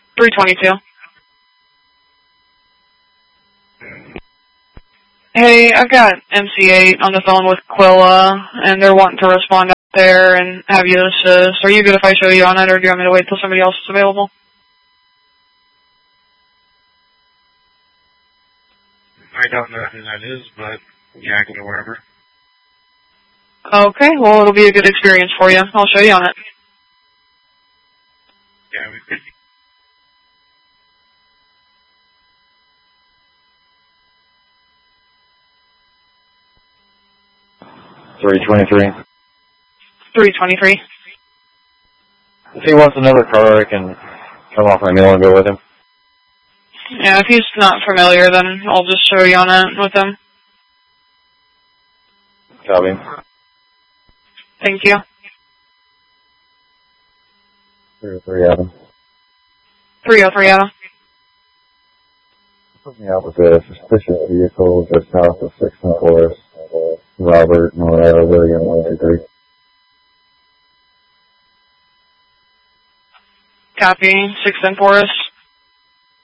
322. Hey, I've got MC8 on the phone with Quilla, and they're wanting to respond out there and have you assist. Are you good if I show you on it, or do you want me to wait till somebody else is available? I don't know who that is, but yeah, I can go wherever. Okay, well, it'll be a good experience for you. I'll show you on it. Yeah, we could. 323. 323. If he wants another car, I can come off my meal and go with him. Yeah, if he's not familiar, then I'll just show you on it with him. Copy. Thank you. 303 Adam. 303 Adam. Put me out with a suspicious vehicle just south of 6th and Forest. Robert, Colorado, William, 123. Copy. 6th and Forest.